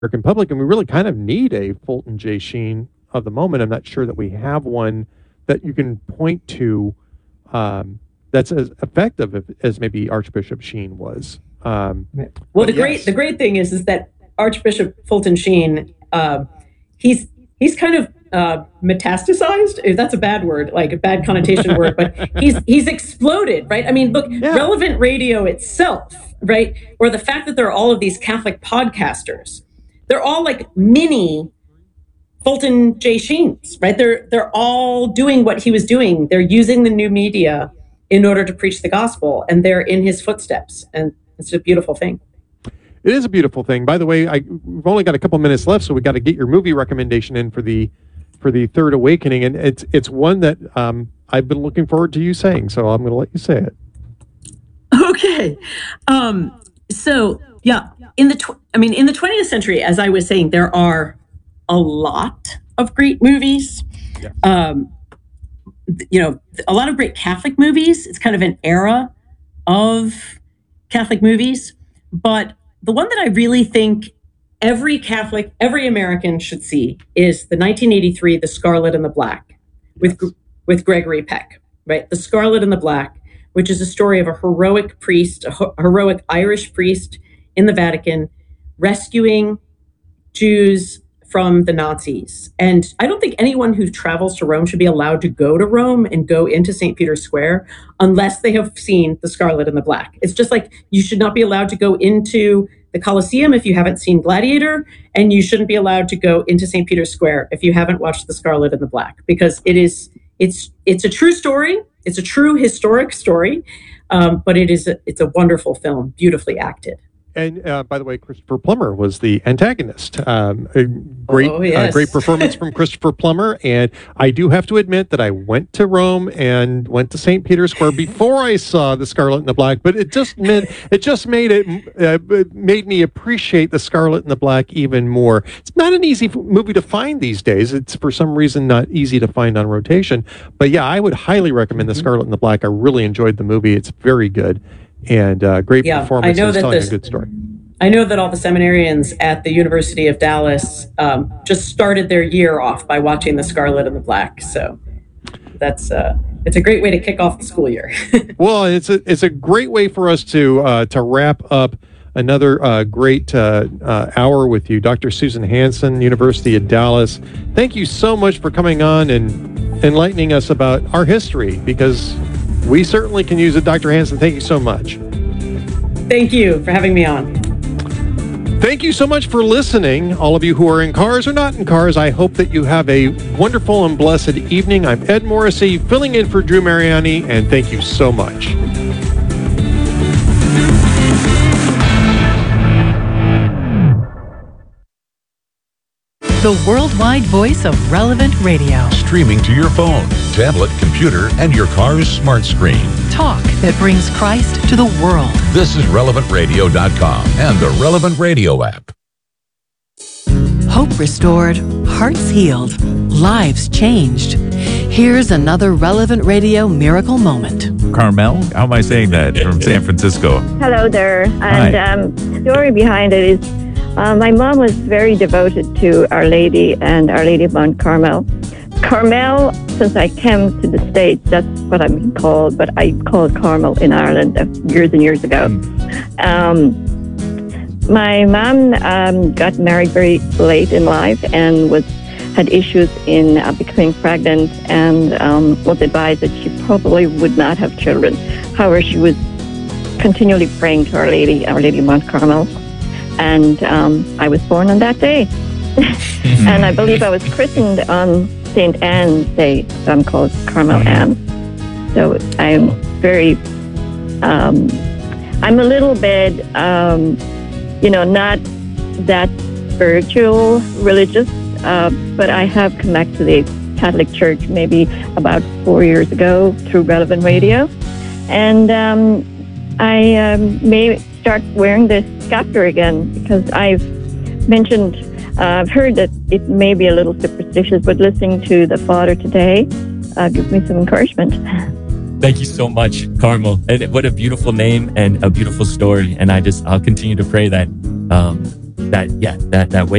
American public, and we really kind of need a Fulton J. Sheen of the moment. I'm not sure that we have one that you can point to that's as effective as maybe Archbishop Sheen was. Well, the great thing is that Archbishop Fulton Sheen, he's kind of metastasized, if that's a bad word, like a bad connotation word, but he's exploded, right? I mean, look, Relevant Radio itself, right? Or the fact that there are all of these Catholic podcasters, they're all like mini Fulton J. Sheens, right? They're all doing what he was doing. They're using the new media in order to preach the gospel, and they're in his footsteps, and it's a beautiful thing. It is a beautiful thing. By the way, we've only got a couple minutes left, so we got to get your movie recommendation in for the Third Awakening, and it's one that I've been looking forward to you saying. So I'm going to let you say it. Okay. So yeah, in the 20th century, as I was saying, there are a lot of great movies. Yeah. A lot of great Catholic movies. It's kind of an era of Catholic movies, but the one that I really think every Catholic, every American should see is the 1983 The Scarlet and the Black with Gregory Peck, right? The Scarlet and the Black, which is a story of a heroic priest, a heroic Irish priest in the Vatican rescuing Jews from the Nazis. And I don't think anyone who travels to Rome should be allowed to go to Rome and go into St. Peter's Square unless they have seen The Scarlet and the Black. It's just like you should not be allowed to go into the Colosseum if you haven't seen Gladiator, and you shouldn't be allowed to go into St. Peter's Square if you haven't watched The Scarlet and the Black, because it's a true story. It's a true historic story, but it's a wonderful film, beautifully acted. And by the way, Christopher Plummer was the antagonist. Great performance from Christopher Plummer. And I do have to admit that I went to Rome and went to St. Peter's Square before I saw The Scarlet and the Black. But it just made me appreciate The Scarlet and the Black even more. It's not an easy movie to find these days. It's for some reason not easy to find on rotation. But yeah, I would highly recommend The Scarlet and the Black. I really enjoyed the movie. It's very good. And great performance. Telling a good story. I know that all the seminarians at the University of Dallas just started their year off by watching The Scarlet and the Black. So that's it's a great way to kick off the school year. Well, it's a great way for us to wrap up another great hour with you, Dr. Susan Hansen, University of Dallas. Thank you so much for coming on and enlightening us about our history, because we certainly can use it. Dr. Hansen, thank you so much. Thank you for having me on. Thank you so much for listening. All of you who are in cars or not in cars, I hope that you have a wonderful and blessed evening. I'm Ed Morrissey, filling in for Drew Mariani, and thank you so much. The worldwide voice of Relevant Radio. Streaming to your phone, tablet, computer, and your car's smart screen. Talk that brings Christ to the world. This is RelevantRadio.com and the Relevant Radio app. Hope restored, hearts healed, lives changed. Here's another Relevant Radio miracle moment. Carmel, how am I saying that, from San Francisco? Hello there. And the story behind it is my mom was very devoted to Our Lady and Our Lady of Mount Carmel. Carmel, since I came to the States, that's what I'm being called, but I called Carmel in Ireland years and years ago. My mom got married very late in life and had issues in becoming pregnant, and was advised that she probably would not have children. However, she was continually praying to Our Lady of Mount Carmel. And I was born on that day. And I believe I was christened on St. Anne's Day. So I'm called Carmel Anne. So I'm very, I'm a little bit, not that spiritual, religious, but I have come back to the Catholic Church maybe about 4 years ago through Relevant Radio. And I may start wearing this scapular again, because I've heard that it may be a little superstitious, but listening to the Father today gives me some encouragement. Thank you so much, Carmel. And what a beautiful name and a beautiful story. And I'll continue to pray that that way